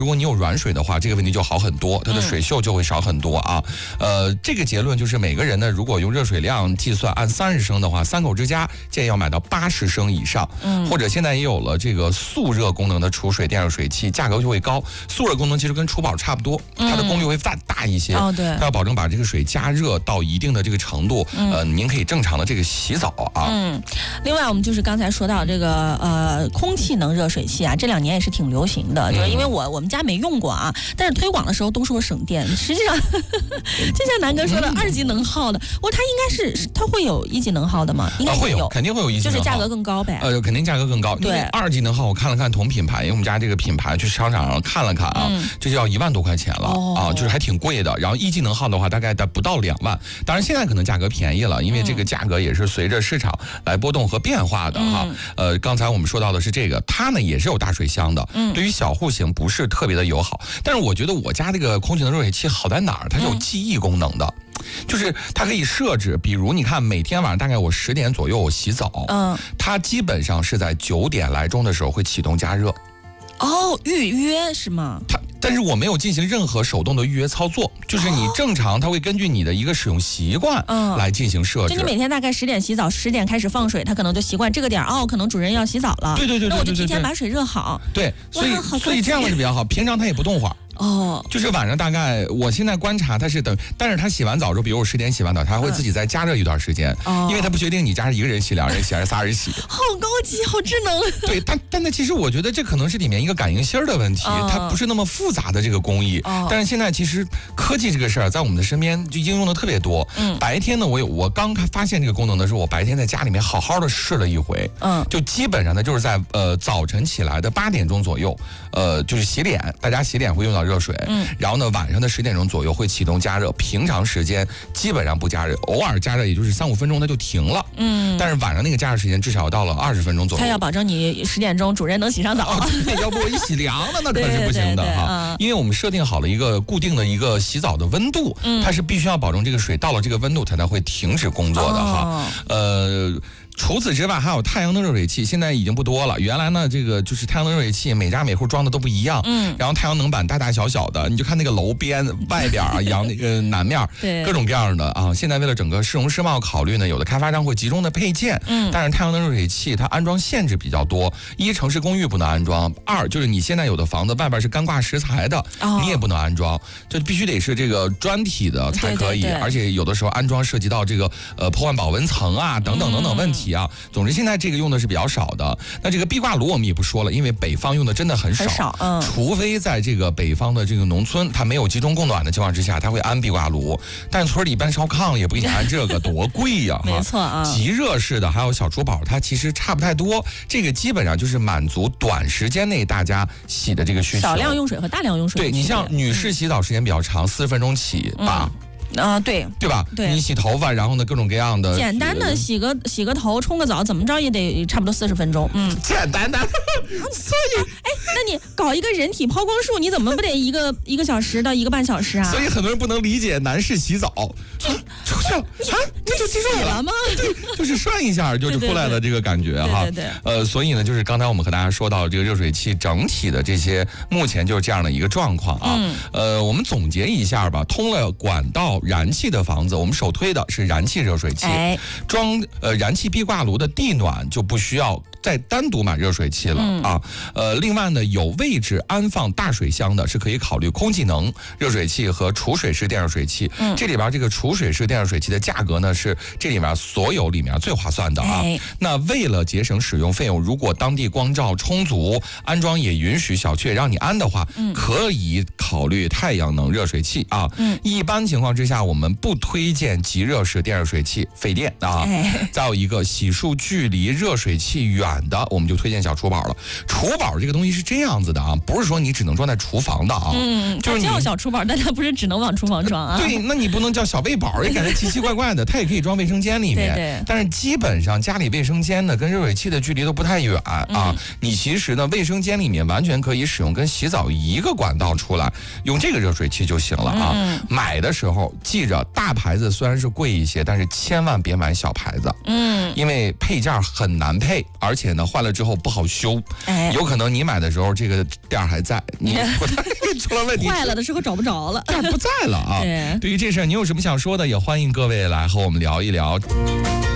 如果你有软水的话，这个问题就好很多，它的水锈就会少很多啊。这个结论就是每个人呢，如果用热水量计算按30升的话，3口之家建议要买到80升以上。或者现在也有了这个速热功能的储水电热水器，价格就会高。速热功能其实跟储宝差不多，它的功率会大一些。 对， 它要保证把这个水加热到一定的这个程度，您可以正常的这个洗澡啊。 另外我们就是刚才说到这个空气能热水器啊，这2年也是挺流行的，就是因为我们家没用过啊，但是推广的时候都说省电，实际上就像南哥说的2级能耗的，它应该是它会有1级能耗的吗？应该会有，肯定会有1级能耗， 就是价格更高呗。 肯定价格更高。 对 ，2级能耗我看了看同品牌，因为我们家这个品牌去商场上看了看啊，这就要1万多块钱了啊，就是还挺贵的。然后1级能耗的话，大概不到2万。当然现在可能价格便宜了，因为这个价格也是随着市场来波动和变化的哈。刚才我们说到的是这个，它呢也是有大水箱的，对于小户型不是特别的友好。但是我觉得我家这个空气能热水器好在哪儿？它是有记忆功能的。就是它可以设置，比如你看每天晚上大概我10点左右我洗澡，它基本上是在9点来钟的时候会启动加热。 预约是吗？ 但是我没有进行任何手动的预约操作，就是你正常它会根据你的一个使用习惯来进行设置。 就你每天大概10点洗澡，10点开始放水，它可能就习惯这个点可能主人要洗澡了。 对， 那我就提前把水热好。 对，所以这样的是比较好。平常它也不动会儿。就是晚上大概我现在观察它是但是它洗完澡之后，比如我10点洗完澡，它还会自己再加热一段时间，因为它不确定你家是1个人洗、2人洗还是3人洗。 好高级，好智能。 对，但其实我觉得这可能是里面一个感应芯的问题，它不是那么复杂的这个工艺。但是现在其实科技这个事儿在我们的身边就应用的特别多。白天呢，我刚发现这个功能的时候，我白天在家里面好好的试了一回。就基本上呢就是在早晨起来的8点钟左右，就是洗脸，大家洗脸会用到热水，然后呢晚上的10点钟左右会启动加热，平常时间基本上不加热，偶尔加热也就是3-5分钟它就停了。但是晚上那个加热时间至少到了20分钟左右。 它要保证你10点钟主人能洗上澡。 要不我一洗凉了那可是不行的哈。因为我们设定好了一个固定的一个洗澡的温度，它是必须要保证这个水到了这个温度它才会停止工作的哈。除此之外，还有太阳能热水器，现在已经不多了。原来呢，这个就是太阳能热水器，每家每户装的都不一样。然后太阳能板大大小小的，你就看那个楼边外边啊，那个南面，各种各样的啊。现在为了整个市容市貌考虑呢，有的开发商会集中的配件。但是太阳能热水器它安装限制比较多，一城市公寓不能安装，2就是你现在有的房子外边是干挂石材的，你也不能安装，就必须得是这个砖体的才可以。而且有的时候安装涉及到这个破坏保温层啊等等等等问题。总之现在这个用的是比较少的。那这个壁挂炉我们也不说了，因为北方用的真的很少，除非在这个北方的这个农村它没有集中供暖的情况之下，它会安壁挂炉，但村里一般烧炕也不给你安这个，多贵呀。 没错啊， 极热式的还有小厨宝，它其实差不太多，这个基本上就是满足短时间内大家洗的这个需求。 少量用水和大量用水。 对，你像女士洗澡时间比较长，40分钟起吧。对吧？ 对， 你洗头发，然后呢各种各样的， 简单的洗个头，冲个澡，怎么着也得差不多40分钟。 简单的。所以， 那你搞一个人体抛光术，你怎么不得一个小时到1个半小时啊？ 所以很多人不能理解男士洗澡，出去了这就进水了吗？对，就是涮一下就出来了这个感觉哈。 对。 所以呢，就是刚才我们和大家说到这个热水器整体的这些，目前就是这样的一个状况啊。我们总结一下吧，通了管道燃气的房子，我们首推的是燃气热水器。装燃气壁挂炉的地暖就不需要再单独买热水器了啊。另外呢，有位置安放大水箱的是可以考虑空气能热水器和储水式电热水器。这里边这个储水式电热水器的价格呢是这里面所有里面最划算的啊。那为了节省使用费用，如果当地光照充足，安装也允许小区也让你安的话，可以考虑太阳能热水器啊。一般情况之下，我们不推荐极热式电热水器，费电啊。再有一个洗漱距离热水器远的，我们就推荐小厨宝了。厨宝这个东西是这样子的啊，不是说你只能装在厨房的啊。 就是叫小厨宝，但它不是只能往厨房装啊。 对，那你不能叫小卫宝，也感觉奇奇怪怪的，它也可以装卫生间里面。 对。 但是基本上家里卫生间呢，跟热水器的距离都不太远啊。你其实呢，卫生间里面完全可以使用跟洗澡一个管道出来，用这个热水器就行了啊。买的时候记着，大牌子虽然是贵一些，但是千万别买小牌子。因为配件很难配，而且呢换了之后不好修。有可能你买的时候这个垫还在，你出了问题， 坏了的时候找不着了， 垫不在了啊。对于这事儿，你有什么想说的，也欢迎各位来和我们聊一聊。